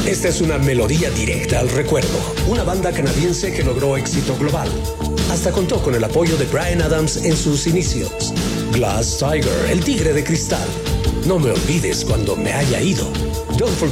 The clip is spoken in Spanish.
Esta es una melodía directa al recuerdo. Una banda canadiense que logró éxito global. Hasta contó con el apoyo de Bryan Adams en sus inicios. Glass Tiger, el tigre de cristal. No me olvides cuando me haya ido. Don't forget